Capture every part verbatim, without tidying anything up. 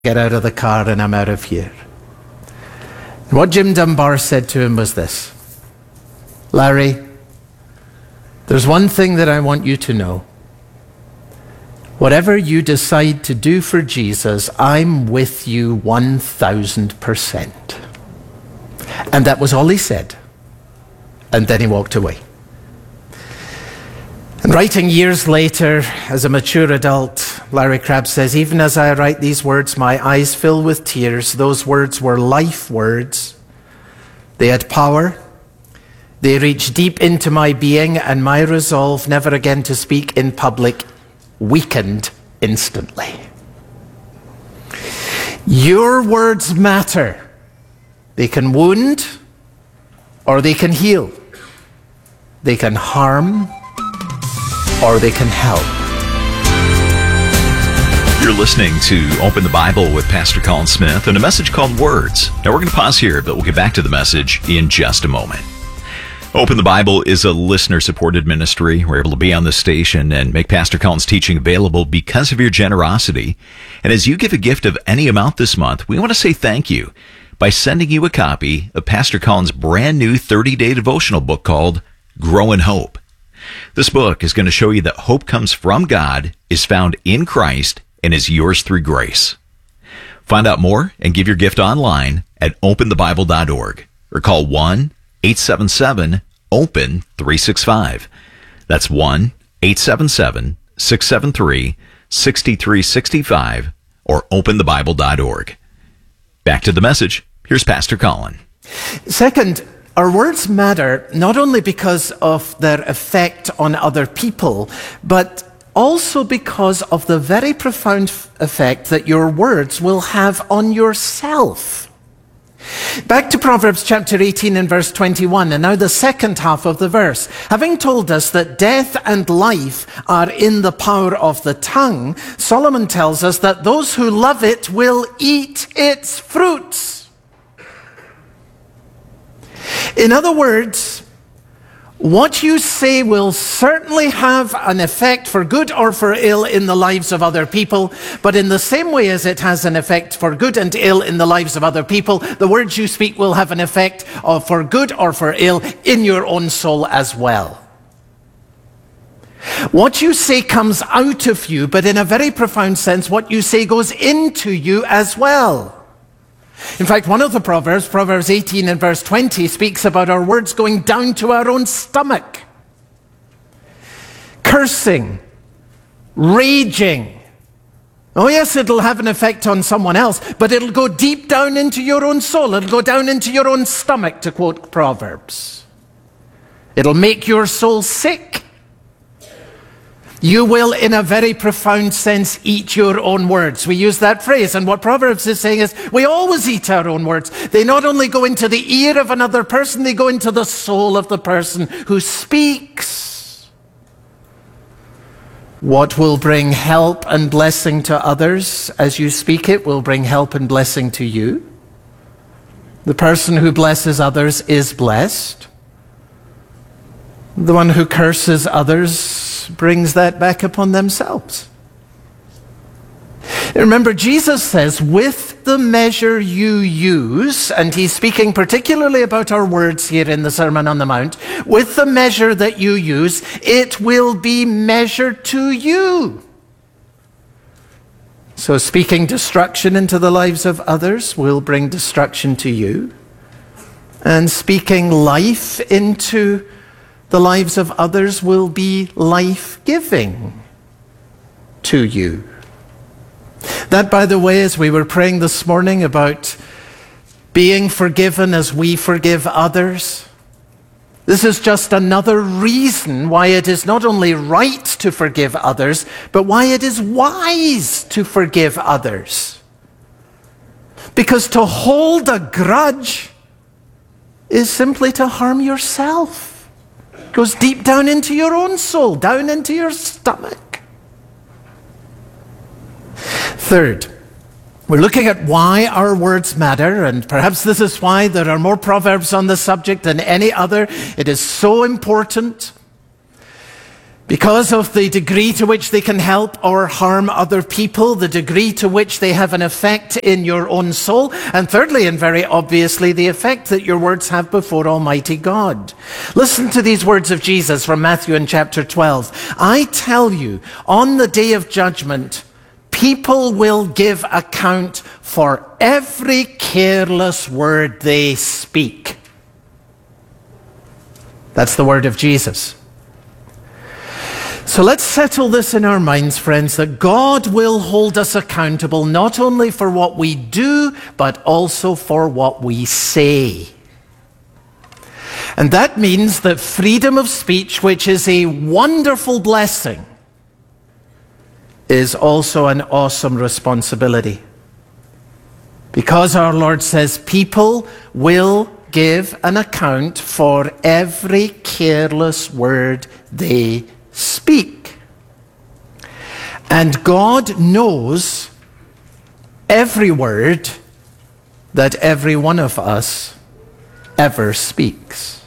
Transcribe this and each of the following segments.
get out of the car and I'm out of here. And what Jim Dunbar said to him was this: Larry, there's one thing that I want you to know. Whatever you decide to do for Jesus, I'm with you one thousand percent. And that was all he said. And then he walked away. And writing years later, as a mature adult, Larry Crabb says, even as I write these words, my eyes fill with tears. Those words were life words. They had power. They reached deep into my being, and my resolve never again to speak in public weakened instantly. Your words matter. They can wound or they can heal. They can harm or they can help. You're listening to Open the Bible with Pastor Colin Smith and a message called Words. Now we're going to pause here, but we'll get back to the message in just a moment. Open the Bible is a listener-supported ministry. We're able to be on this station and make Pastor Colin's teaching available because of your generosity. And as you give a gift of any amount this month, we want to say thank you by sending you a copy of Pastor Colin's brand new thirty-day devotional book called Grow in Hope. This book is going to show you that hope comes from God, is found in Christ, and is yours through grace. Find out more and give your gift online at open the bible dot org or call one eight seven seven open three six five. That's one eight seven seven six seven three six three six five or open the bible dot org. Back to the message. Here's Pastor Colin. Second, our words matter not only because of their effect on other people, but also because of the very profound effect that your words will have on yourself. Back to Proverbs chapter eighteen and verse twenty-one, and now the second half of the verse. Having told us that death and life are in the power of the tongue, Solomon tells us that those who love it will eat its fruits. In other words, what you say will certainly have an effect for good or for ill in the lives of other people, but in the same way as it has an effect for good and ill in the lives of other people, the words you speak will have an effect of for good or for ill in your own soul as well. What you say comes out of you, but in a very profound sense, what you say goes into you as well. In fact, one of the Proverbs, Proverbs eighteen and verse twenty, speaks about our words going down to our own stomach. Cursing, raging. Oh yes, it'll have an effect on someone else, but it'll go deep down into your own soul. It'll go down into your own stomach, to quote Proverbs. It'll make your soul sick. You will, in a very profound sense, eat your own words. We use that phrase, and what Proverbs is saying is, we always eat our own words. They not only go into the ear of another person, they go into the soul of the person who speaks. What will bring help and blessing to others as you speak it will bring help and blessing to you. The person who blesses others is blessed. The one who curses others brings that back upon themselves. Remember, Jesus says, with the measure you use, and he's speaking particularly about our words here in the Sermon on the Mount, with the measure that you use, it will be measured to you. So speaking destruction into the lives of others will bring destruction to you. And speaking life into the lives of others will be life-giving to you. That, by the way, as we were praying this morning about being forgiven as we forgive others, this is just another reason why it is not only right to forgive others, but why it is wise to forgive others. Because to hold a grudge is simply to harm yourself. Goes deep down into your own soul, down into your stomach. Third, we're looking at why our words matter, and perhaps this is why there are more proverbs on the subject than any other. It is so important Because of the degree to which they can help or harm other people, the degree to which they have an effect in your own soul, and thirdly, and very obviously, the effect that your words have before Almighty God. Listen to these words of Jesus from Matthew in chapter twelve. I tell you, on the day of judgment, people will give account for every careless word they speak. That's the word of Jesus. So let's settle this in our minds, friends, that God will hold us accountable not only for what we do, but also for what we say. And that means that freedom of speech, which is a wonderful blessing, is also an awesome responsibility. Because our Lord says people will give an account for every careless word they speak. And God knows every word that every one of us ever speaks.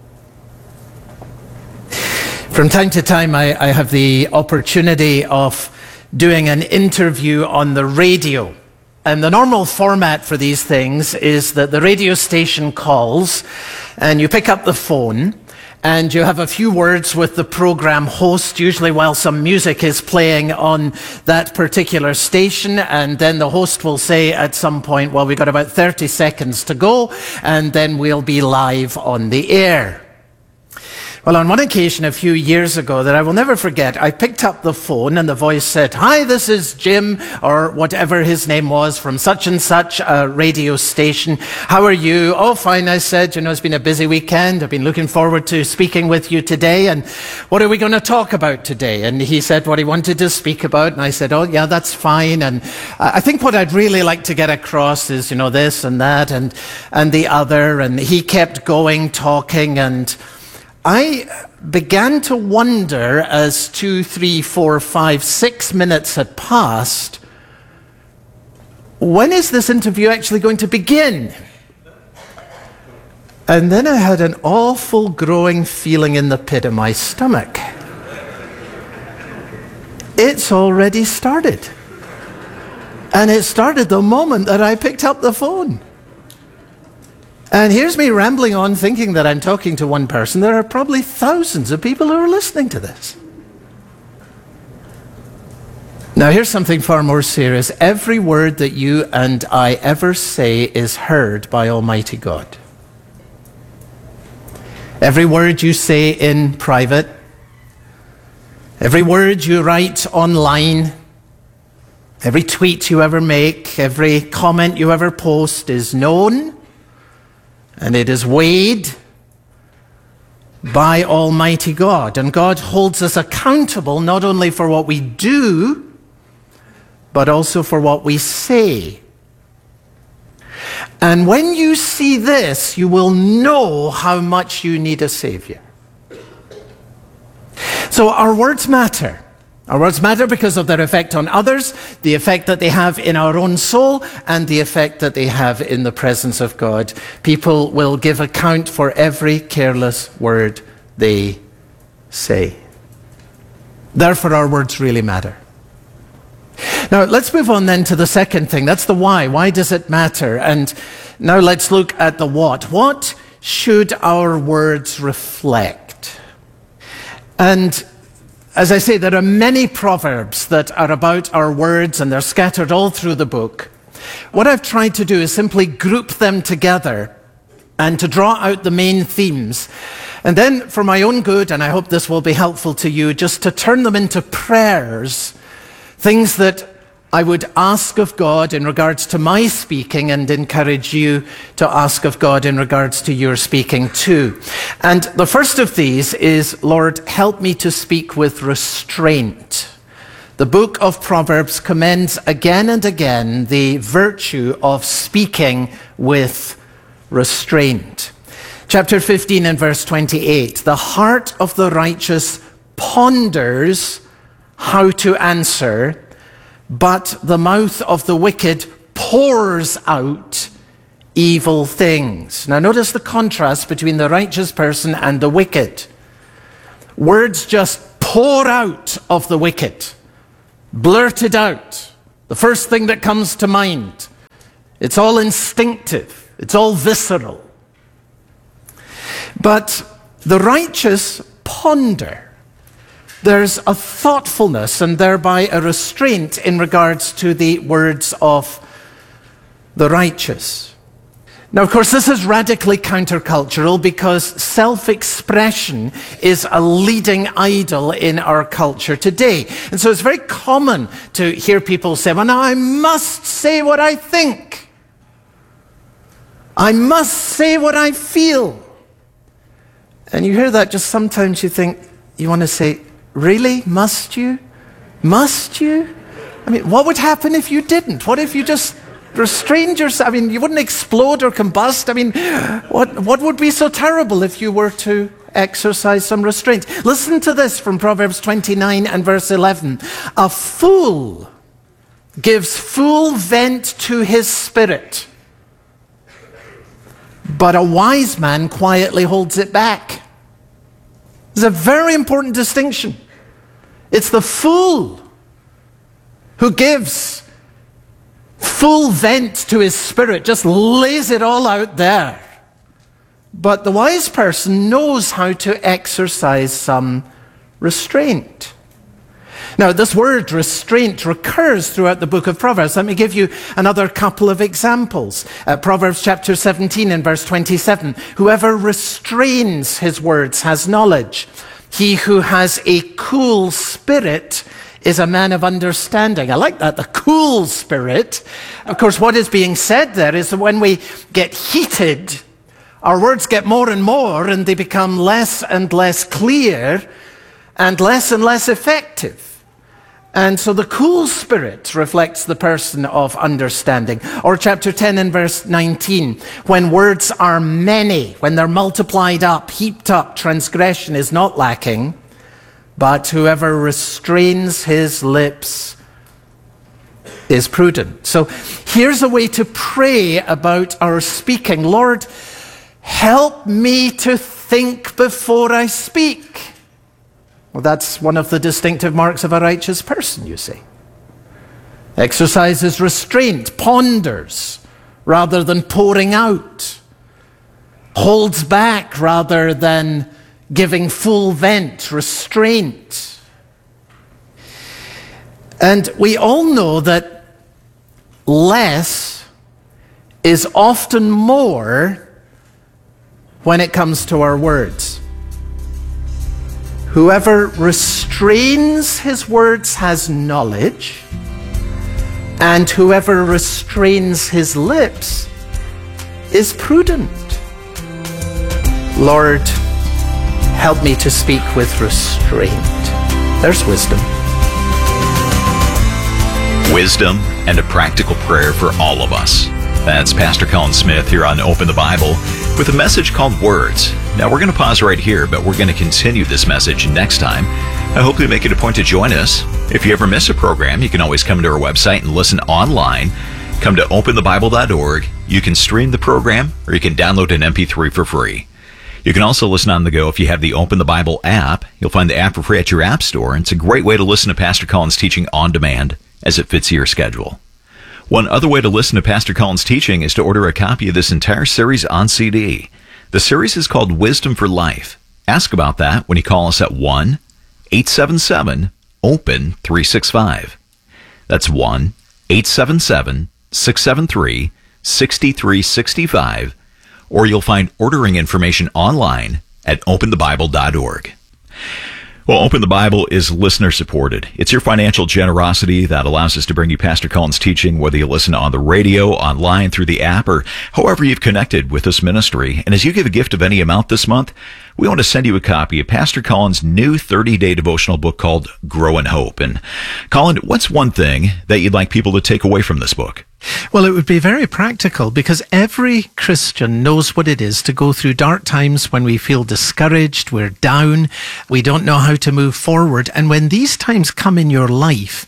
From time to time, I, I have the opportunity of doing an interview on the radio. And the normal format for these things is that the radio station calls and you pick up the phone and you have a few words with the program host, usually while some music is playing on that particular station. And then the host will say at some point, well, we've got about thirty seconds to go, and then we'll be live on the air. Well, on one occasion a few years ago that I will never forget, I picked up the phone and the voice said, "Hi, this is Jim," or whatever his name was, "from such and such a radio station. How are you?" "Oh, fine," I said. "You know, it's been a busy weekend. I've been looking forward to speaking with you today. And what are we going to talk about today?" And he said what he wanted to speak about. And I said, "Oh, yeah, that's fine. And I think what I'd really like to get across is, you know, this and that and, and the other." And he kept going, talking, and I began to wonder as two, three, four, five, six minutes had passed, when is this interview actually going to begin? And then I had an awful growing feeling in the pit of my stomach. It's already started. And it started the moment that I picked up the phone. And here's me rambling on thinking that I'm talking to one person. There are probably thousands of people who are listening to this. Now here's something far more serious. Every word that you and I ever say is heard by Almighty God. Every word you say in private, every word you write online, every tweet you ever make, every comment you ever post is known. And it is weighed by Almighty God. And God holds us accountable not only for what we do, but also for what we say. And when you see this, you will know how much you need a Savior. So our words matter. Our words matter because of their effect on others, the effect that they have in our own soul, and the effect that they have in the presence of God. People will give account for every careless word they say. Therefore, our words really matter. Now, let's move on then to the second thing. That's the why. Why does it matter? And now let's look at the what. What should our words reflect? And as I say, there are many proverbs that are about our words, and they're scattered all through the book. What I've tried to do is simply group them together and to draw out the main themes. And then, for my own good, and I hope this will be helpful to you, just to turn them into prayers, things that I would ask of God in regards to my speaking, and encourage you to ask of God in regards to your speaking too. And the first of these is, Lord, help me to speak with restraint. The book of Proverbs commends again and again the virtue of speaking with restraint. Chapter fifteen and verse twenty-eight, the heart of the righteous ponders how to answer, but the mouth of the wicked pours out evil things. Now notice the contrast between the righteous person and the wicked. Words just pour out of the wicked, blurt it out. The first thing that comes to mind. It's all instinctive. It's all visceral. But the righteous ponder. There's a thoughtfulness and thereby a restraint in regards to the words of the righteous. Now, of course, this is radically countercultural because self-expression is a leading idol in our culture today. And so it's very common to hear people say, well, now I must say what I think. I must say what I feel. And you hear that, just sometimes you think, you want to say, really? Must you? Must you? I mean, what would happen if you didn't? What if you just restrained yourself? I mean, you wouldn't explode or combust. I mean, what, what would be so terrible if you were to exercise some restraint? Listen to this from Proverbs twenty-nine and verse eleven. A fool gives full vent to his spirit, but a wise man quietly holds it back. It's a very important distinction. It's the fool who gives full vent to his spirit, just lays it all out there. But the wise person knows how to exercise some restraint. Now, this word restraint recurs throughout the book of Proverbs. Let me give you another couple of examples. Uh, Proverbs chapter seventeen and verse twenty-seven. Whoever restrains his words has knowledge. He who has a cool spirit is a man of understanding. I like that, the cool spirit. Of course, what is being said there is that when we get heated, our words get more and more and they become less and less clear and less and less effective. And so the cool spirit reflects the person of understanding. Or chapter ten and verse nineteen, when words are many, when they're multiplied up, heaped up, transgression is not lacking. But whoever restrains his lips is prudent. So here's a way to pray about our speaking. Lord, help me to think before I speak. Well, that's one of the distinctive marks of a righteous person, you see. Exercises restraint, ponders rather than pouring out, holds back rather than giving full vent, restraint. And we all know that less is often more when it comes to our words. Whoever restrains his words has knowledge, and whoever restrains his lips is prudent. Lord, help me to speak with restraint. There's wisdom. Wisdom and a practical prayer for all of us. That's Pastor Colin Smith here on Open the Bible with a message called Words. Now we're going to pause right here, but we're going to continue this message next time. I hope you make it a point to join us. If you ever miss a program, you can always come to our website and listen online. Come to open the bible dot org. You can stream the program, or you can download an M P three for free. You can also listen on the go if you have the Open the Bible app. You'll find the app for free at your app store, and it's a great way to listen to Pastor Colin's teaching on demand as it fits your schedule. One other way to listen to Pastor Colin's teaching is to order a copy of this entire series on C D. The series is called Wisdom for Life. Ask about that when you call us at one eight seven seven open three six five. That's one eight seven seven six seven three six three six five. Or you'll find ordering information online at open the bible dot org. Well, Open the Bible is listener supported. It's your financial generosity that allows us to bring you Pastor Colin's teaching, whether you listen on the radio, online, through the app, or however you've connected with this ministry. And as you give a gift of any amount this month, we want to send you a copy of Pastor Colin's new thirty-day devotional book called Grow in Hope. And Colin, what's one thing that you'd like people to take away from this book? Well, it would be very practical because every Christian knows what it is to go through dark times when we feel discouraged, we're down, we don't know how to move forward. And when these times come in your life,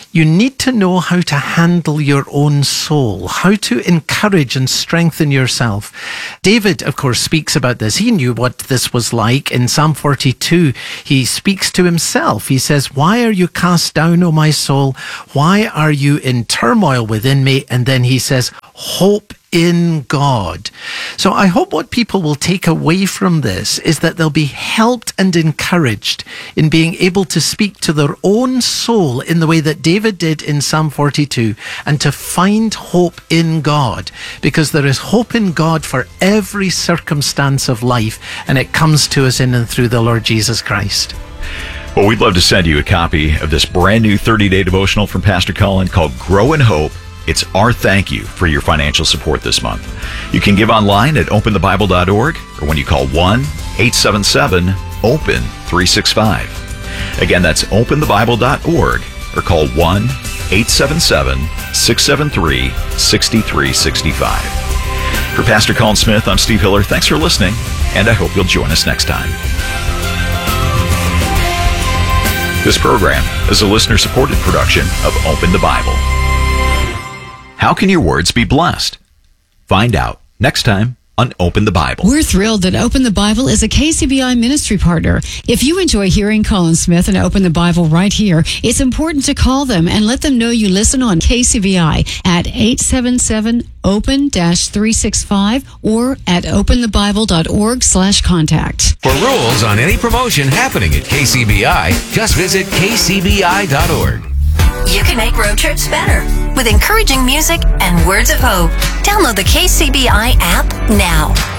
you need to know how to handle your own soul, how to encourage and strengthen yourself. David, of course, speaks about this. He knew what this was like. In Psalm forty-two, he speaks to himself. He says, "Why are you cast down, O my soul? Why are you in turmoil within me?" And then he says, "Hope in God." So I hope what people will take away from this is that they'll be helped and encouraged in being able to speak to their own soul in the way that David did in Psalm forty-two, and to find hope in God, because there is hope in God for every circumstance of life, and it comes to us in and through the Lord Jesus Christ. Well, we'd love to send you a copy of this brand new thirty-day devotional from Pastor Colin called Grow in Hope. It's our thank you for your financial support this month. You can give online at open the bible dot org, or when you call one eight seven seven open three six five. Again, that's open the bible dot org, or call one eight seven seven six seven three six three six five. For Pastor Colin Smith, I'm Steve Hiller. Thanks for listening, and I hope you'll join us next time. This program is a listener-supported production of Open the Bible. How can your words be blessed? Find out next time on Open the Bible. We're thrilled that Open the Bible is a K C B I ministry partner. If you enjoy hearing Colin Smith and Open the Bible right here, it's important to call them and let them know you listen on K C B I at eight seven seven open three six five or at open the bible dot org slash contact. For rules on any promotion happening at K C B I, just visit k c b i dot org. You can make road trips better with encouraging music and words of hope. Download the K C B I app now.